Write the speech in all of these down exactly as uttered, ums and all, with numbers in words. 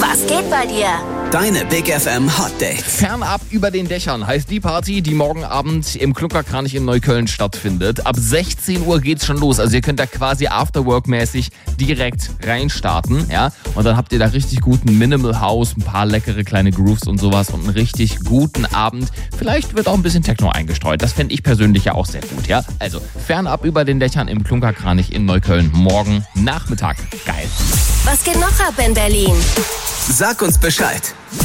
Was geht bei dir? Deine Big F M Hot Dates. Fernab über den Dächern heißt die Party, die morgen Abend im Klunkerkranich in Neukölln stattfindet. Ab sechzehn Uhr geht's schon los. Also ihr könnt da quasi Afterwork-mäßig direkt reinstarten. Ja? Und dann habt ihr da richtig guten Minimal House, ein paar leckere kleine Grooves und sowas und einen richtig guten Abend. Vielleicht wird auch ein bisschen Techno eingestreut. Das fände ich persönlich ja auch sehr gut. Ja? Also fernab über den Dächern im Klunkerkranich in Neukölln morgen Nachmittag. Geil. Was geht noch ab in Berlin? Sag uns Bescheid.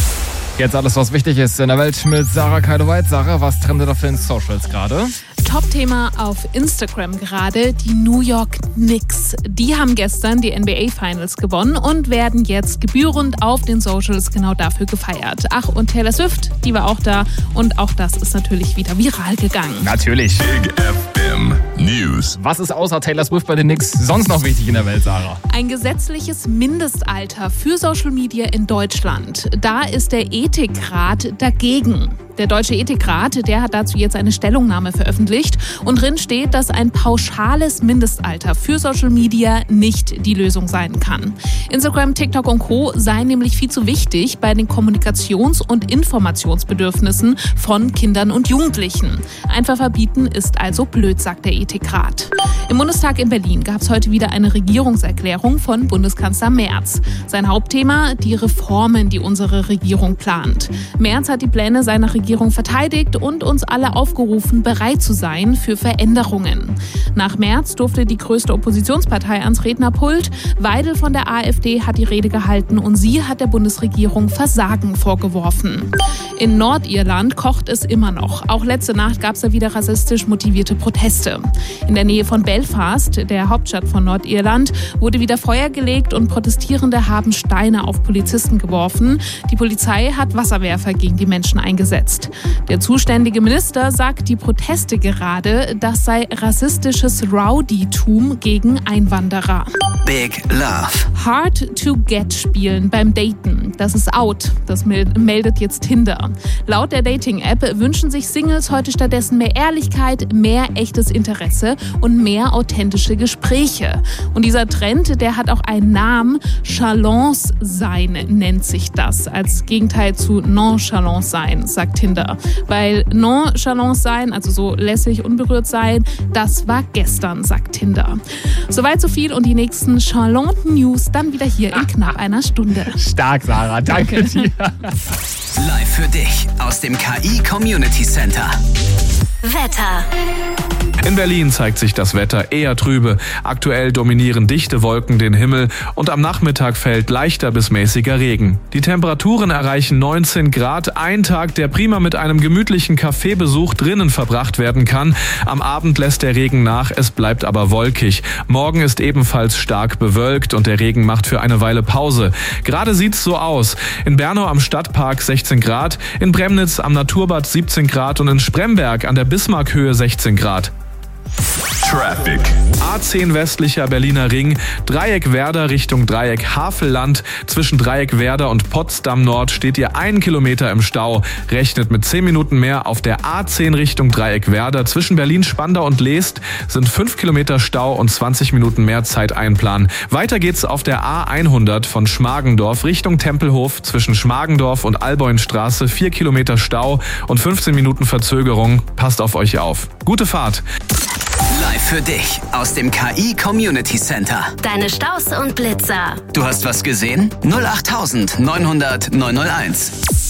Jetzt alles, was wichtig ist in der Welt mit Sarah Keidoweit. Sarah, was trendet auf den Socials gerade? Top-Thema auf Instagram gerade, die New York Knicks. Die haben gestern die N B A Finals gewonnen und werden jetzt gebührend auf den Socials genau dafür gefeiert. Ach, und Taylor Swift, die war auch da und auch das ist natürlich wieder viral gegangen. Natürlich. Big F M News. Was ist außer Taylor Swift bei den Knicks sonst noch wichtig in der Welt, Sarah? Ein gesetzliches Mindestalter für Social Media in Deutschland. Da ist der Ethikrat dagegen. Der Deutsche Ethikrat, der hat dazu jetzt eine Stellungnahme veröffentlicht und drin steht, dass ein pauschales Mindestalter für Social Media nicht die Lösung sein kann. Instagram, TikTok und Co. seien nämlich viel zu wichtig bei den Kommunikations- und Informationsbedürfnissen von Kindern und Jugendlichen. Einfach verbieten ist also blöd, sagt der Ethikrat. Im Bundestag in Berlin gab es heute wieder eine Regierungserklärung von Bundeskanzler Merz. Sein Hauptthema, die Reformen, die unsere Regierung plant. Merz hat die Pläne seiner Regierung Regierung verteidigt und uns alle aufgerufen, bereit zu sein für Veränderungen. Nach Merz durfte die größte Oppositionspartei ans Rednerpult. Weidel von der AfD hat die Rede gehalten und sie hat der Bundesregierung Versagen vorgeworfen. In Nordirland kocht es immer noch. Auch letzte Nacht gab es da wieder rassistisch motivierte Proteste. In der Nähe von Belfast, der Hauptstadt von Nordirland, wurde wieder Feuer gelegt und Protestierende haben Steine auf Polizisten geworfen. Die Polizei hat Wasserwerfer gegen die Menschen eingesetzt. Der zuständige Minister sagt, die Proteste gerade, das sei rassistisches Rowdytum gegen Einwanderer. Big Love. Hard to get spielen beim Daten. Das ist out. Das meldet jetzt Tinder. Laut der Dating-App wünschen sich Singles heute stattdessen mehr Ehrlichkeit, mehr echtes Interesse und mehr authentische Gespräche. Und dieser Trend, der hat auch einen Namen. Chalance sein nennt sich das. Als Gegenteil zu Nonchalance sein, sagt Tinder. Weil Nonchalance sein, also so lässig, unberührt sein, das war gestern, sagt Tinder. Soweit so viel und die nächsten charlanten News dann wieder hier in knapp einer Stunde. Stark, Sarah. Danke dir. Live für dich aus dem K I Community Center. Wetter. In Berlin zeigt sich das Wetter eher trübe. Aktuell dominieren dichte Wolken den Himmel und am Nachmittag fällt leichter bis mäßiger Regen. Die Temperaturen erreichen neunzehn Grad. Ein Tag, der prima mit einem gemütlichen Kaffeebesuch drinnen verbracht werden kann. Am Abend lässt der Regen nach, es bleibt aber wolkig. Morgen ist ebenfalls stark bewölkt und der Regen macht für eine Weile Pause. Gerade sieht's so aus. In Bernau am Stadtpark sechzehn Grad, in Bremnitz am Naturbad siebzehn Grad und in Spremberg an der Bismarckhöhe sechzehn Grad. Traffic. A zehn westlicher Berliner Ring, Dreieck Werder Richtung Dreieck Havelland. Zwischen Dreieck Werder und Potsdam Nord steht ihr einen Kilometer im Stau. Rechnet mit zehn Minuten mehr auf der A zehn Richtung Dreieck Werder. Zwischen Berlin-Spandau und Leest sind fünf Kilometer Stau und zwanzig Minuten mehr Zeit einplanen. Weiter geht's auf der A hundert von Schmargendorf Richtung Tempelhof. Zwischen Schmargendorf und Alboinstraße vier Kilometer Stau und fünfzehn Minuten Verzögerung. Passt auf euch auf. Gute Fahrt. Live für dich aus dem K I Community Center. Deine Staus und Blitzer. Du hast was gesehen? null acht neun null null neun null eins.